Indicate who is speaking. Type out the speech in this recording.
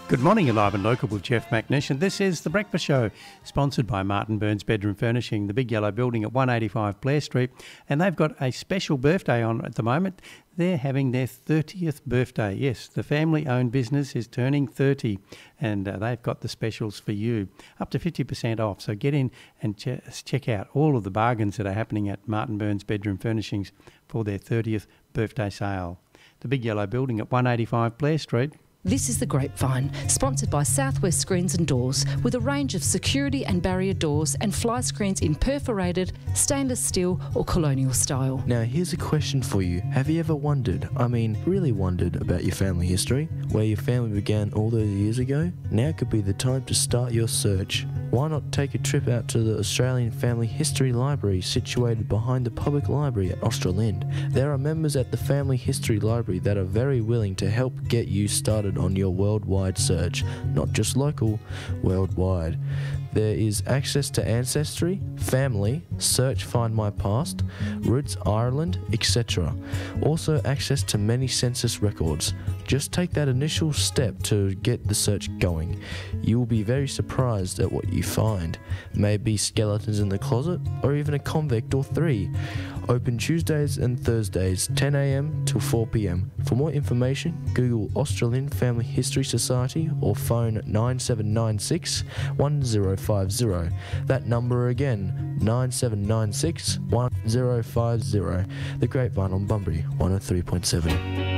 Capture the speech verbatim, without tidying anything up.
Speaker 1: Good morning, you're live and local with Jeff McNish, and this is The Breakfast Show, sponsored by Martin Burns Bedroom Furnishing, the big yellow building at one eighty-five Blair Street, and they've got a special birthday on at the moment. They're having their thirtieth birthday. Yes, the family-owned business is turning thirty, and uh, they've got the specials for you, up to fifty percent off. So get in and ch- check out all of the bargains that are happening at Martin Burns Bedroom Furnishings for their thirtieth birthday sale. The big yellow building at one eighty-five Blair Street.
Speaker 2: This is The Grapevine, sponsored by Southwest Screens and Doors, with a range of security and barrier doors and fly screens in perforated, stainless steel or colonial style.
Speaker 3: Now here's a question for you. Have you ever wondered, I mean really wondered about your family history? Where your family began all those years ago? Now could be the time to start your search. Why not take a trip out to the Australian Family History Library situated behind the public library at Australind? There are members at the Family History Library that are very willing to help get you started on your worldwide search, not just local, worldwide. There is access to Ancestry, Family, Search Find My Past, Roots Ireland, et cetera. Also access to many census records. Just take that initial step to get the search going. You will be very surprised at what you find. Maybe skeletons in the closet, or even a convict or three. Open Tuesdays and Thursdays, ten a.m. till four p.m. For more information, Google Australian Family History Society or phone nine seven nine six, one zero five zero. That number again, nine seven nine six, one zero five zero. The Grapevine on Bunbury, one oh three point seven.